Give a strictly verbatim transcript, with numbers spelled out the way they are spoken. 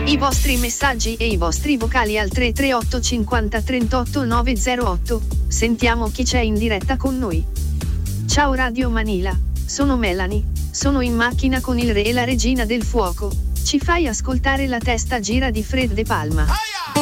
I vostri messaggi e i vostri vocali al tre tre otto cinquanta trentotto nove zero otto. Sentiamo chi c'è in diretta con noi. Ciao Radio Manila, sono Melanie, sono in macchina con il re e la regina del fuoco. Ci fai ascoltare La testa gira di Fred De Palma.